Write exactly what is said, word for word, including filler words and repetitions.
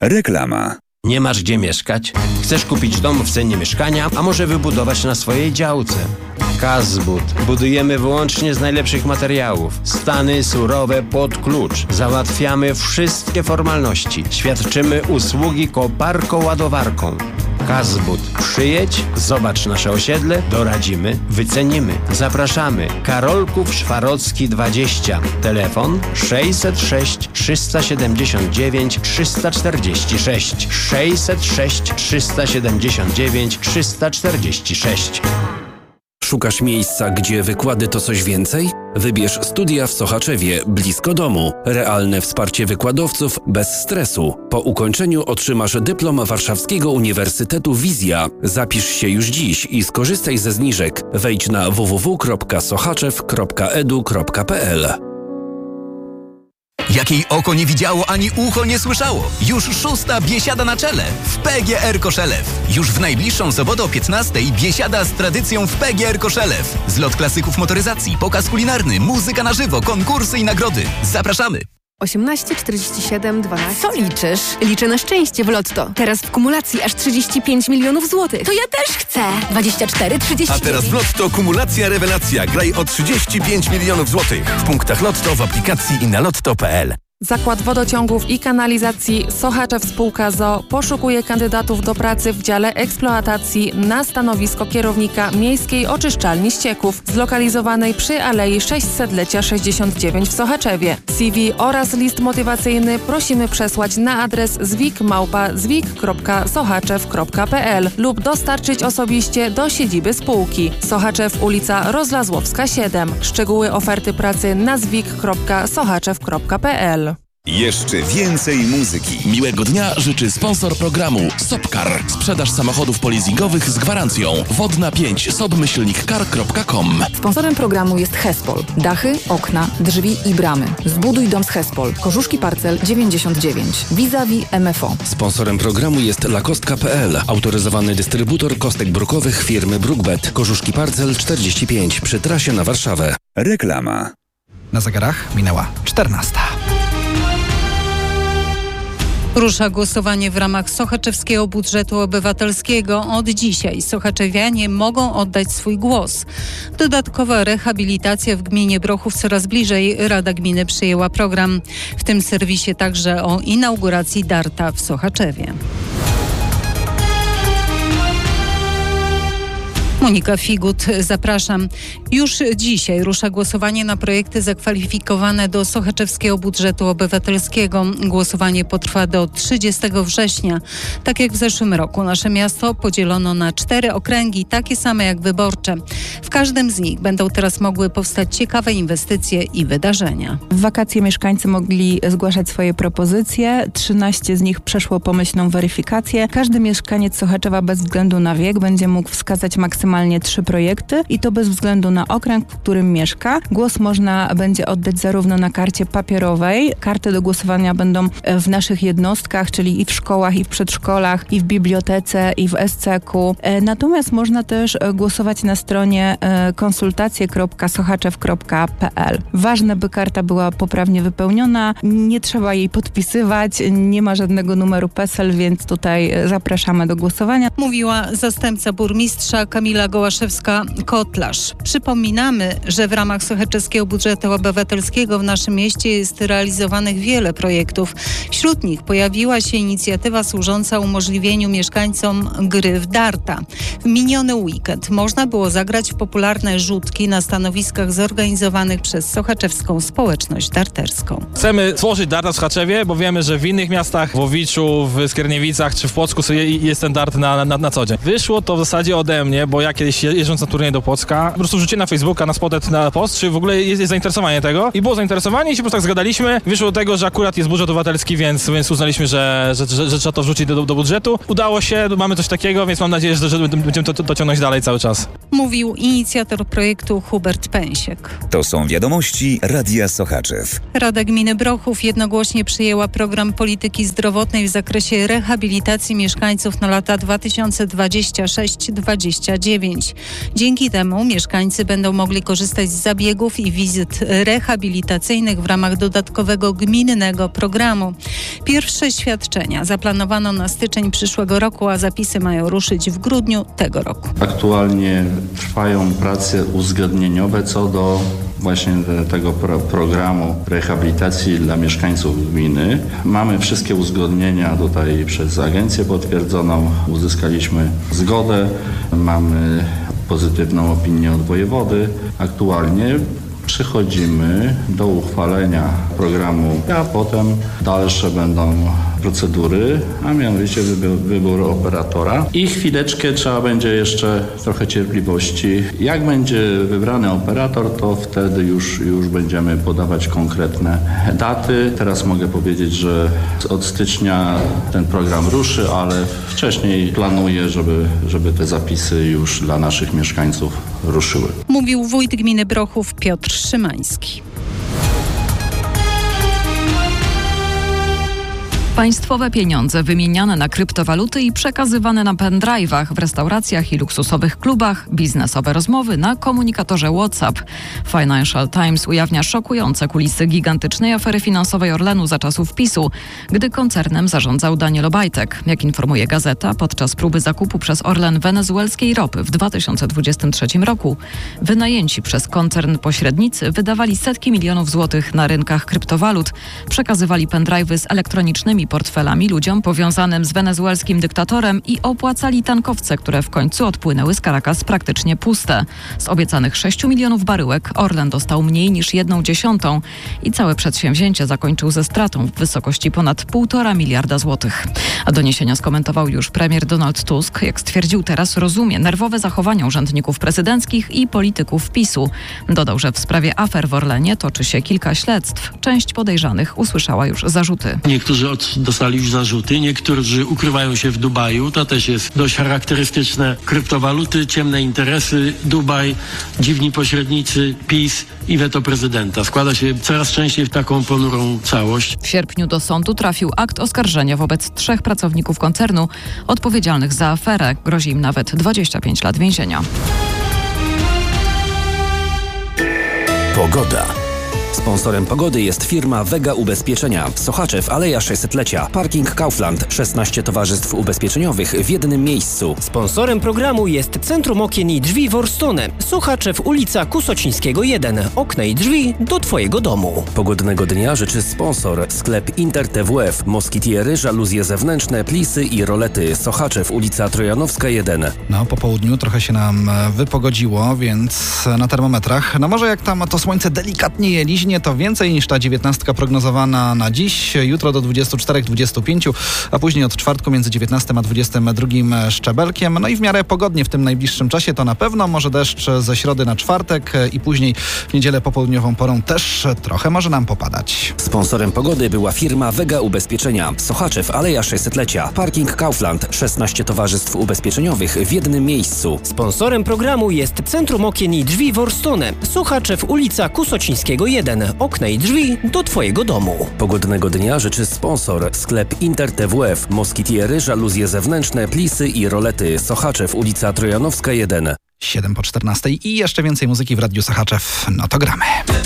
Reklama. Nie masz gdzie mieszkać? Chcesz kupić dom w cenie mieszkania, a może wybudować na swojej działce? Kazbud. Budujemy wyłącznie z najlepszych materiałów. Stany surowe pod klucz. Załatwiamy wszystkie formalności. Świadczymy usługi koparką-ładowarką. Kazbud. Przyjedź, zobacz nasze osiedle, doradzimy, wycenimy. Zapraszamy. Karolków Szwarocki dwadzieścia. Telefon sześćset sześć trzysta siedemdziesiąt dziewięć trzysta czterdzieści sześć. sześćset sześć trzysta siedemdziesiąt dziewięć trzysta czterdzieści sześć. Szukasz miejsca, gdzie wykłady to coś więcej? Wybierz studia w Sochaczewie, blisko domu. Realne wsparcie wykładowców bez stresu. Po ukończeniu otrzymasz dyplom Warszawskiego Uniwersytetu Wizja. Zapisz się już dziś i skorzystaj ze zniżek. Wejdź na w w w kropka sochaczew kropka e d u kropka p l. Jakiej oko nie widziało, ani ucho nie słyszało. Już szósta biesiada na czele w P G R Koszelew. Już w najbliższą sobotę o piętnastej biesiada z tradycją w P G R Koszelew. Zlot klasyków motoryzacji, pokaz kulinarny, muzyka na żywo, konkursy i nagrody. Zapraszamy! osiemnaście czterdzieści siedem dwanaście. Co liczysz? Liczę na szczęście w Lotto. Teraz w kumulacji aż trzydzieści pięć milionów złotych. To ja też chcę! dwadzieścia cztery trzydzieści A teraz w Lotto kumulacja rewelacja. Graj o trzydzieści pięć milionów złotych. W punktach Lotto, w aplikacji i na lotto kropka p l. Zakład Wodociągów i Kanalizacji Sochaczew Spółka z o o poszukuje kandydatów do pracy w dziale eksploatacji na stanowisko kierownika miejskiej oczyszczalni ścieków zlokalizowanej przy Alei sześćsetlecia sześćdziesiąt dziewięć w Sochaczewie. C V oraz list motywacyjny prosimy przesłać na adres zwik małpa zwik kropka sochaczew kropka p l lub dostarczyć osobiście do siedziby spółki. Sochaczew, ulica Rozlazłowska siedem. Szczegóły oferty pracy na zwik kropka sochaczew kropka p l. Jeszcze więcej muzyki. Miłego dnia życzy sponsor programu Sopcar. Sprzedaż samochodów polizingowych z gwarancją. Wodna pięć sobmyślnik car kropka com. Sponsorem programu jest Hespol. Dachy, okna, drzwi i bramy. Zbuduj dom z Hespol. Korzuszki Parcel dziewięćdziesiąt dziewięć. Vis-a-vis M F O. Sponsorem programu jest lakostka kropka p l. Autoryzowany dystrybutor kostek brukowych firmy Brookbet. Korzuszki Parcel czterdzieści pięć przy trasie na Warszawę. Reklama. Na zegarach minęła czternasta. Rusza głosowanie w ramach sochaczewskiego budżetu obywatelskiego. Od dzisiaj sochaczewianie mogą oddać swój głos. Dodatkowa rehabilitacja w gminie Brochów coraz bliżej. Rada Gminy przyjęła program. W tym serwisie także o inauguracji Darta w Sochaczewie. Monika Figut, zapraszam. Już dzisiaj rusza głosowanie na projekty zakwalifikowane do sochaczewskiego budżetu obywatelskiego. Głosowanie potrwa do trzydziestego września. Tak jak w zeszłym roku nasze miasto podzielono na cztery okręgi, takie same jak wyborcze. W każdym z nich będą teraz mogły powstać ciekawe inwestycje i wydarzenia. W wakacje mieszkańcy mogli zgłaszać swoje propozycje. trzynaście z nich przeszło pomyślną weryfikację. Każdy mieszkaniec Sochaczewa bez względu na wiek będzie mógł wskazać maksymalnie trzy projekty i to bez względu na okręg, w którym mieszka. Głos można będzie oddać zarówno na karcie papierowej. Karty do głosowania będą w naszych jednostkach, czyli i w szkołach, i w przedszkolach, i w bibliotece, i w S C K. Natomiast można też głosować na stronie konsultacje kropka sochaczew kropka p l. Ważne, by karta była poprawnie wypełniona. Nie trzeba jej podpisywać. Nie ma żadnego numeru PESEL, więc tutaj zapraszamy do głosowania. Mówiła zastępca burmistrza Kamila Gołaszewska-Kotlarz. Przypominamy, że w ramach sochaczewskiego budżetu obywatelskiego w naszym mieście jest realizowanych wiele projektów. Wśród nich pojawiła się inicjatywa służąca umożliwieniu mieszkańcom gry w darta. W miniony weekend można było zagrać w popularne rzutki na stanowiskach zorganizowanych przez sochaczewską społeczność darterską. Chcemy tworzyć darta w Sochaczewie, bo wiemy, że w innych miastach, w Łowiczu, w Skierniewicach czy w Płocku jest ten dart na, na, na co dzień. Wyszło to w zasadzie ode mnie, bo ja kiedyś jeżdżąc na turniej do Płocka, po prostu wrzuciłem na Facebooka, na Spotet, na post, czy w ogóle jest, jest zainteresowanie tego. I było zainteresowanie i się po prostu tak zgadaliśmy. Wyszło do tego, że akurat jest budżet obywatelski, więc, więc uznaliśmy, że, że, że, że trzeba to wrzucić do, do budżetu. Udało się, mamy coś takiego, więc mam nadzieję, że, że będziemy to, to dociągnąć dalej cały czas. Mówił inicjator projektu Hubert Pęsiek. To są wiadomości Radia Sochaczew. Rada Gminy Brochów jednogłośnie przyjęła program polityki zdrowotnej w zakresie rehabilitacji mieszkańców na lata dwa tysiące dwudziesty szósty do dwa tysiące dwudziestego dziewiątego. Dzięki temu mieszkańcy będą mogli korzystać z zabiegów i wizyt rehabilitacyjnych w ramach dodatkowego gminnego programu. Pierwsze świadczenia zaplanowano na styczeń przyszłego roku, a zapisy mają ruszyć w grudniu tego roku. Aktualnie trwają prace uzgodnieniowe co do właśnie tego pro- programu rehabilitacji dla mieszkańców gminy. Mamy wszystkie uzgodnienia tutaj przez agencję potwierdzoną, uzyskaliśmy zgodę, mamy pozytywną opinię od wojewody. Aktualnie przechodzimy do uchwalenia programu, a potem dalsze będą procedury, a mianowicie wybór, wybór operatora. I chwileczkę trzeba będzie jeszcze trochę cierpliwości. Jak będzie wybrany operator, to wtedy już, już będziemy podawać konkretne daty. Teraz mogę powiedzieć, że od stycznia ten program ruszy, ale wcześniej planuję, żeby, żeby te zapisy już dla naszych mieszkańców ruszyły. Mówił wójt gminy Brochów Piotr Szymański. Państwowe pieniądze wymieniane na kryptowaluty i przekazywane na pendrive'ach w restauracjach i luksusowych klubach, biznesowe rozmowy na komunikatorze WhatsApp. Financial Times ujawnia szokujące kulisy gigantycznej afery finansowej Orlenu za czasów PiSu, gdy koncernem zarządzał Daniel Obajtek. Jak informuje gazeta, podczas próby zakupu przez Orlen wenezuelskiej ropy w dwa tysiące dwudziestym trzecim roku wynajęci przez koncern pośrednicy wydawali setki milionów złotych na rynkach kryptowalut, przekazywali pendrive'y z elektronicznymi portfelami ludziom powiązanym z wenezuelskim dyktatorem i opłacali tankowce, które w końcu odpłynęły z Caracas praktycznie puste. Z obiecanych sześciu milionów baryłek Orlen dostał mniej niż jedną dziesiątą i całe przedsięwzięcie zakończył ze stratą w wysokości ponad półtora miliarda złotych. A doniesienia skomentował już premier Donald Tusk. Jak stwierdził, teraz rozumie nerwowe zachowania urzędników prezydenckich i polityków PiSu. Dodał, że w sprawie afer w Orlenie toczy się kilka śledztw. Część podejrzanych usłyszała już zarzuty. Niektórzy od dostali już zarzuty, niektórzy ukrywają się w Dubaju, to też jest dość charakterystyczne. Kryptowaluty, ciemne interesy, Dubaj, dziwni pośrednicy, PiS i weto prezydenta. Składa się coraz częściej w taką ponurą całość. W sierpniu do sądu trafił akt oskarżenia wobec trzech pracowników koncernu odpowiedzialnych za aferę. Grozi im nawet dwadzieścia pięć lat więzienia. Pogoda. Sponsorem pogody jest firma Vega Ubezpieczenia. Sochaczew, Aleja sześćsetlecia. Parking Kaufland. szesnaście towarzystw ubezpieczeniowych w jednym miejscu. Sponsorem programu jest Centrum Okien i Drzwi Worstone. Sochaczew, ulica Kusocińskiego jeden. Okna i drzwi do Twojego domu. Pogodnego dnia życzy sponsor. Sklep Inter T W F. Moskitiery, żaluzje zewnętrzne, plisy i rolety. Sochaczew, ulica Trojanowska jeden. No, po południu trochę się nam wypogodziło, więc na termometrach, no może jak tam to słońce delikatnie je liźnie, to więcej niż ta dziewiętnastka prognozowana na dziś. Jutro do dwudziestu czterech do dwudziestu pięciu, a później od czwartku między dziewiętnastym a dwudziestym drugim szczebelkiem. No i w miarę pogodnie w tym najbliższym czasie to na pewno. Może deszcz ze środy na czwartek i później w niedzielę popołudniową porą też trochę może nam popadać. Sponsorem pogody była firma Vega Ubezpieczenia. Sochaczew, Aleja sześćsetlecia. Parking Kaufland. szesnaście towarzystw ubezpieczeniowych w jednym miejscu. Sponsorem programu jest Centrum Okien i Drzwi Worstone. Sochaczew, ulica Kusocińskiego jeden. Okna i drzwi do Twojego domu. Pogodnego dnia życzy sponsor. Sklep Inter T W F. Moskitiery, żaluzje zewnętrzne, plisy i rolety. Sochaczew, ulica Trojanowska jeden. siedem po czternastej i jeszcze więcej muzyki w Radiu Sochaczew. No to gramy.